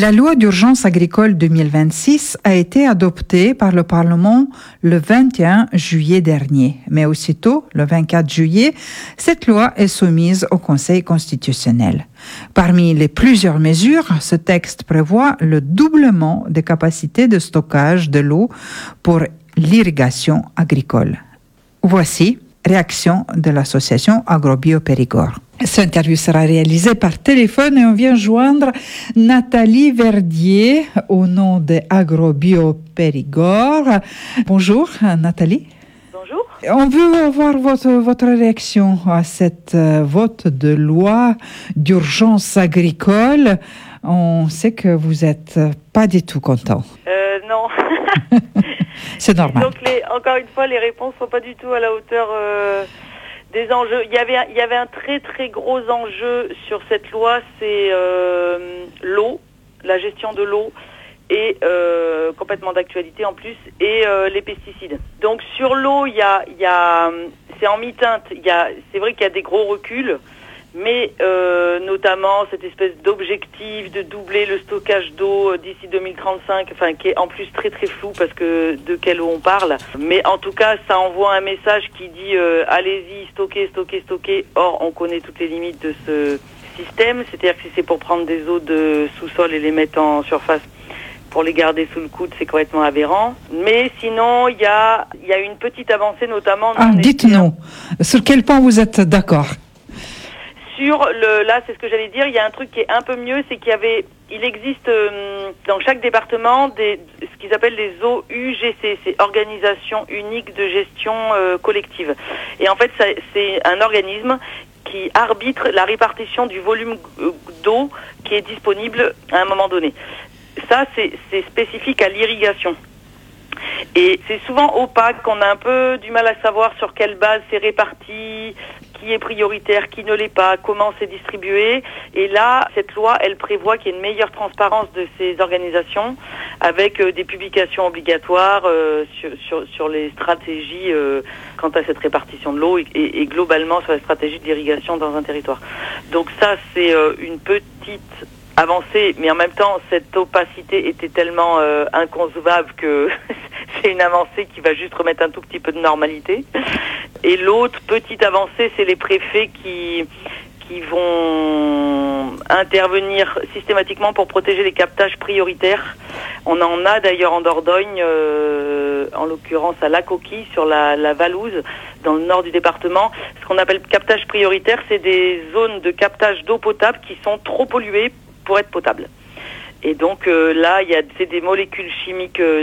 La loi d'urgence agricole 2026 a été adoptée par le Parlement le 21 juillet dernier. Mais aussitôt, le 24 juillet, cette loi est soumise au Conseil constitutionnel. Parmi les plusieurs mesures, ce texte prévoit le doublement des capacités de stockage de l'eau pour l'irrigation agricole. Voici réaction de l'association AgroBio Périgord. Cette interview sera réalisée par téléphone et on vient joindre Nathalie Verdier au nom de AgroBio Périgord. Bonjour Nathalie. Bonjour. On veut avoir votre réaction à cette vote de loi d'urgence agricole. On sait que vous n'êtes pas du tout content. Non. C'est normal. Donc encore une fois, les réponses sont pas du tout à la hauteur des enjeux. Il y avait un très très gros enjeu sur cette loi, c'est l'eau, la gestion de l'eau, et complètement d'actualité en plus, et les pesticides. Donc sur l'eau, c'est en mi-teinte. C'est vrai qu'il y a des gros reculs, mais notamment cette espèce d'objectif de doubler le stockage d'eau d'ici 2035, enfin qui est en plus très très flou parce que de quelle eau on parle. Mais en tout cas, ça envoie un message qui dit allez-y, stocker. Or, on connaît toutes les limites de ce système, c'est-à-dire que si c'est pour prendre des eaux de sous-sol et les mettre en surface pour les garder sous le coude, c'est complètement aberrant. Mais sinon, il y a une petite avancée, notamment... dites-nous, sur quel point vous êtes d'accord ? Là, c'est ce que j'allais dire, il y a un truc qui est un peu mieux, c'est il existe dans chaque département ce qu'ils appellent les OUGC, c'est Organisation Unique de Gestion Collective. Et en fait, c'est un organisme qui arbitre la répartition du volume d'eau qui est disponible à un moment donné. Ça, c'est spécifique à l'irrigation. Et c'est souvent opaque, on a un peu du mal à savoir sur quelle base c'est réparti, qui est prioritaire, qui ne l'est pas, comment c'est distribué. Et là, cette loi, elle prévoit qu'il y ait une meilleure transparence de ces organisations avec des publications obligatoires sur les stratégies quant à cette répartition de l'eau et globalement sur la stratégie d'irrigation dans un territoire. Donc ça, c'est une petite avancée, mais en même temps, cette opacité était tellement inconcevable que c'est une avancée qui va juste remettre un tout petit peu de normalité. Et l'autre petite avancée, c'est les préfets qui vont intervenir systématiquement pour protéger les captages prioritaires. On en a d'ailleurs en Dordogne, en l'occurrence à La Coquille, sur la Valouse, dans le nord du département. Ce qu'on appelle captage prioritaire, c'est des zones de captage d'eau potable qui sont trop polluées pour être potables. Et donc là, c'est des molécules chimiques